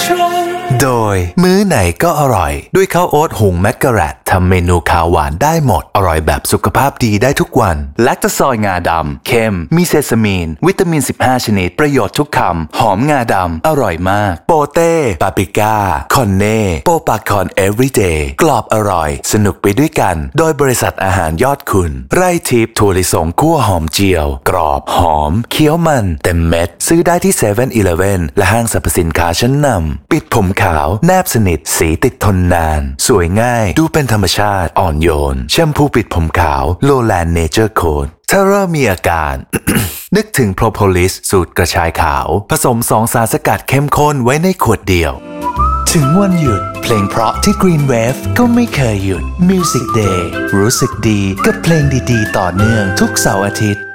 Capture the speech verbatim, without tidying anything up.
โดยมื้อไหนก็อร่อยด้วยข้าวโอ๊ตหุงแมกกะแรตทำเมนูข้าวหวานได้หมดอร่อยแบบสุขภาพดีได้ทุกวันแลคตาซอยงาดำเค็มมีเซซามีนวิตามินสิบห้าชนิดประโยชน์ทุกคำหอมงาดำอร่อยมากโปเต้ปาปริก้าคอนเน่โปปาคอนเอฟวีเดย์กรอบอร่อยสนุกไปด้วยกันโดยบริษัทอาหารยอดคุณไร่ทิพย์ถั่วลิสงคั่วหอมเจียวกรอบหอมเคี้ยวมันเต็มเม็ดซื้อได้ที่เซเว่นอีเลฟเว่นและห้างสรรพสินค้าชั้นนำปิดผมขาวแนบสนิทสีติดทนนานสวยง่ายดูเป็นธรรมชาติอ่อนโยนแชมพูปิดผมขาวโลแลนด์เนเจอร์โค้ดถ้าเริ่มมีอาการ นึกถึงโพรโพลิสสูตรกระชายขาวผสมสองสารสกัดเข้มข้นไว้ในขวดเดียวถึงวันหยุดเพลงเพราะที่ Green Wave ก็ไม่เคยหยุด Music Day รู้สึกดีกับเพลงดีๆต่อเนื่องทุกเสาร์อาทิตย์